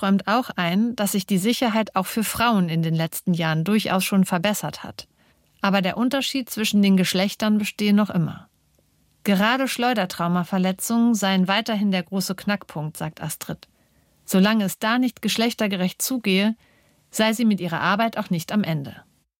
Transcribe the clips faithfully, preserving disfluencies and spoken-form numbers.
räumt auch ein, dass sich die Sicherheit auch für Frauen in den letzten Jahren durchaus schon verbessert hat. Aber der Unterschied zwischen den Geschlechtern bestehe noch immer. Gerade Schleudertraumaverletzungen seien weiterhin der große Knackpunkt, sagt Astrid. Solange es da nicht geschlechtergerecht zugehe, sei sie mit ihrer Arbeit auch nicht am Ende.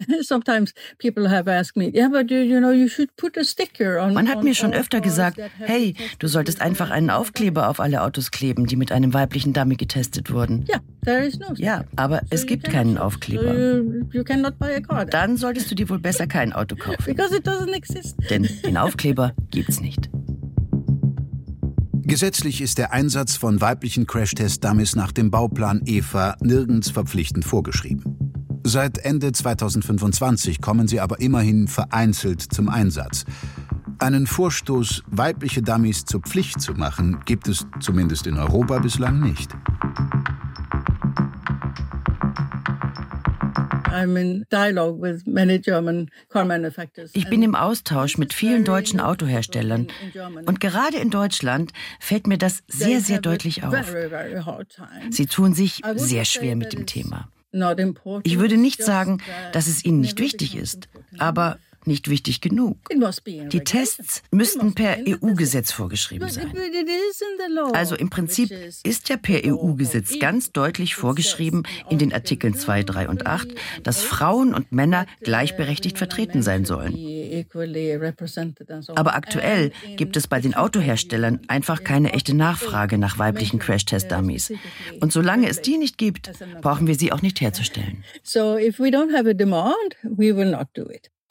Man hat mir schon öfter gesagt, hey, du solltest einfach einen Aufkleber auf alle Autos kleben, die mit einem weiblichen Dummy getestet wurden. Ja, aber es gibt keinen Aufkleber. Dann solltest du dir wohl besser kein Auto kaufen. Denn den Aufkleber gibt's nicht. Gesetzlich ist der Einsatz von weiblichen Crashtest-Dummies nach dem Bauplan E F A nirgends verpflichtend vorgeschrieben. Seit Ende zweitausendfünfundzwanzig kommen sie aber immerhin vereinzelt zum Einsatz. Einen Vorstoß, weibliche Dummies zur Pflicht zu machen, gibt es zumindest in Europa bislang nicht. Ich bin im Austausch mit vielen deutschen Autoherstellern. Und gerade in Deutschland fällt mir das sehr, sehr deutlich auf. Sie tun sich sehr schwer mit dem Thema. Ich würde nicht sagen, dass es ihnen nicht wichtig ist, aber nicht wichtig genug. Die Tests müssten per E U-Gesetz vorgeschrieben sein. Also im Prinzip ist ja per E U-Gesetz ganz deutlich vorgeschrieben in den Artikeln zwei, drei und acht, dass Frauen und Männer gleichberechtigt vertreten sein sollen. Aber aktuell gibt es bei den Autoherstellern einfach keine echte Nachfrage nach weiblichen Crash-Test-Dummies. Und solange es die nicht gibt, brauchen wir sie auch nicht herzustellen. So if we don't have a demand, we will not do it.